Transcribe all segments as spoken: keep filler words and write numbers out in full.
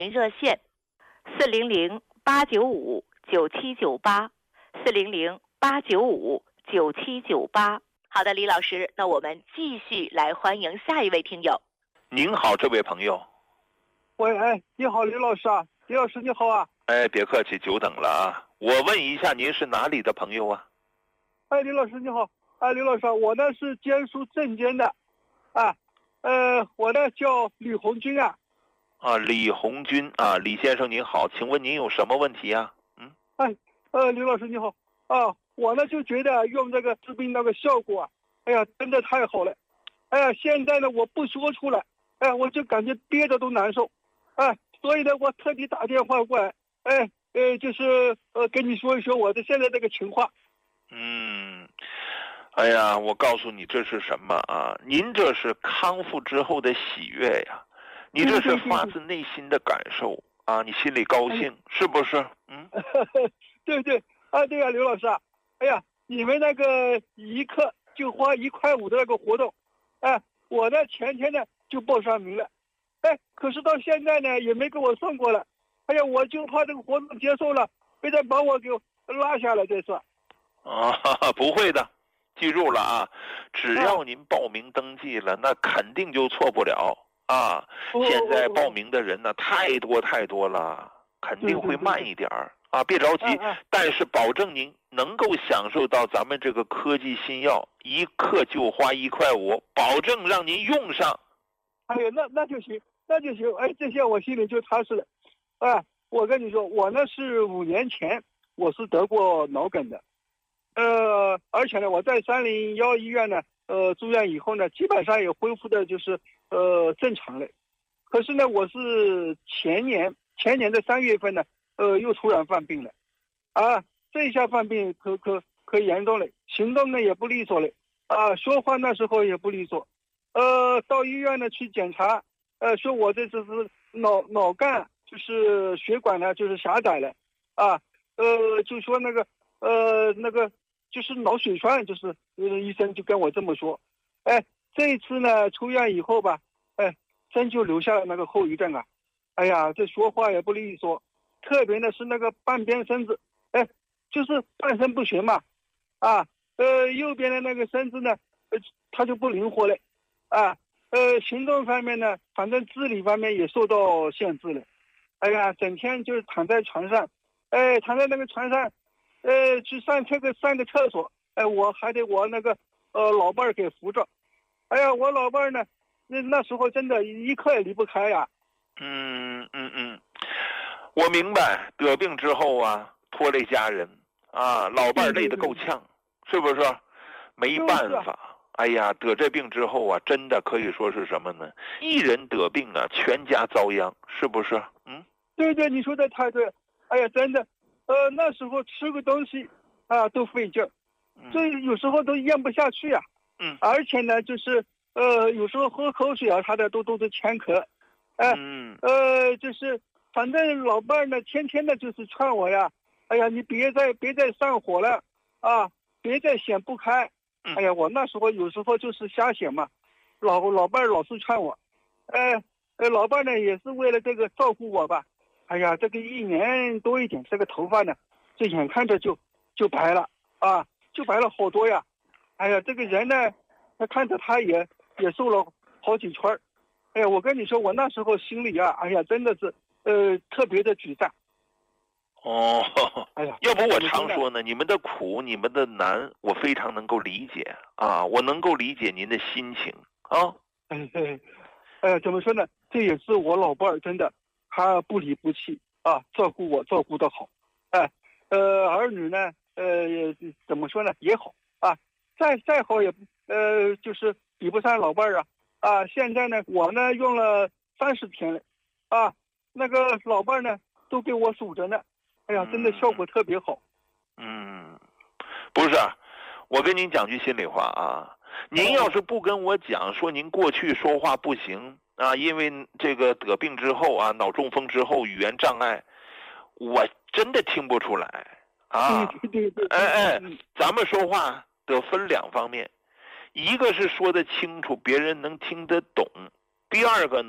热线四零零八九五九七九八，四零零八九五九七九八。好的，李老师，那我们继续来欢迎下一位听友。 您好，这位朋友。 喂，哎，你好，李老师啊，李老师你好啊。 哎，别客气，久等了啊。我问一下，您是哪里的朋友啊？ 哎，李老师你好，哎，李老师，我呢是江苏镇江的，啊，呃，我呢叫李红军啊。 啊，李红军啊，李先生您好，请问您有什么问题啊？嗯， 哎，呃，李老师你好啊，我呢就觉得用这个治病那个效果啊，哎呀，真的太好了，哎呀，现在呢我不说出来，哎，我就感觉憋着都难受，哎，所以呢我特地打电话过来，哎，呃，就是呃跟你说一说我的现在这个情况。 嗯，哎呀，我告诉你这是什么啊？您这是康复之后的喜悦呀。你这是发自内心的感受啊，你心里高兴是不是？嗯， 对对啊，对啊，刘老师啊，哎呀，你们那个一克就花一块五的那个活动，哎，我呢前天呢就报上名了，哎，可是到现在呢也没给我送过来，哎呀，我就怕这个活动结束了，非得把我给拉下来，这是。 啊，不会的，记住了啊，只要您报名登记了，那肯定就错不了。啊，现在报名的人呢太多太多了，肯定会慢一点儿啊，别着急，但是保证您能够享受到咱们这个科技新药，一克就花一块五，保证让您用上。 哎呀，那那就行，那就行，哎，这些我心里就踏实了。哎，我跟你说，我呢是五年前我是得过脑梗的，呃，而且呢我在三零幺医院呢，呃住院以后呢，基本上也恢复的就是。呃，正常了，可是呢，我是前年前年的三月份呢，呃，又突然犯病了，啊，这一下犯病可可可严重了，行动呢也不利索了，啊，说话那时候也不利索，呃，到医院呢去检查，呃，说我这次是脑脑干就是血管呢就是狭窄了，啊，呃，就说那个呃那个就是脑血栓，就是呃医生就跟我这么说，哎。这一次呢，出院以后吧，哎，真就留下了那个后遗症啊！哎呀，这说话也不利索，特别的是那个半边身子，哎，就是半身不遂嘛，啊，呃，右边的那个身子呢，呃，它就不灵活了，啊，呃，行动方面呢，反正自理方面也受到限制了，哎呀，整天就是躺在床上，哎，躺在那个床上，呃，去上这个上个厕所，哎，我还得我那个呃老伴儿给扶着。哎呀，我老伴儿呢，那那时候真的一刻也离不开呀。 嗯嗯嗯，我明白，得病之后啊，拖累家人啊，老伴儿累得够呛，是不是？没办法。哎呀，得这病之后啊，真的可以说是什么呢？一人得病啊，全家遭殃，是不是？嗯， 对对，你说的太对。哎呀，真的，呃，那时候吃个东西啊都费劲儿，所以有时候都咽不下去呀。 嗯， 而且呢，就是呃，有时候喝口水啊，他的都都是乾咳，哎、呃， 嗯， 呃，就是反正老伴儿呢，天天的就是劝我呀，哎呀，你别再别再上火了啊，别再想不开，哎呀，我那时候有时候就是瞎想嘛，老老伴儿老是劝我，哎、呃，呃，老伴儿呢也是为了这个照顾我吧，哎呀，这个一年多一点，这个头发呢，这眼看着就就白了啊，就白了好多呀。哎呀，这个人呢，他看着他也也瘦了好几圈儿。哎呀，我跟你说，我那时候心里啊，哎呀，真的是呃特别的沮丧。 哦， 哎呀， 要不我常说呢，你们的苦，你们的难，我非常能够理解啊，我能够理解您的心情啊。 哎哎，哎，怎么说呢？这也是我老伴儿真的，他不离不弃啊，照顾我照顾得好。哎，呃，儿女呢，呃，怎么说呢，也好啊。再再好也呃就是比不上老伴儿啊啊！现在呢，我呢用了三十天了，啊，那个老伴儿呢都给我数着呢，哎呀，真的效果特别好。 嗯，不是，我跟您讲句心里话啊，您要是不跟我讲说您过去说话不行啊，因为这个得病之后啊，脑中风之后语言障碍，我真的听不出来啊。 对对对， 哎哎，咱们说话得分两方面，一个是说得清楚，别人能听得懂；第二个呢，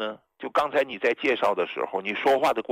就刚才你在介绍的时候，你说话的过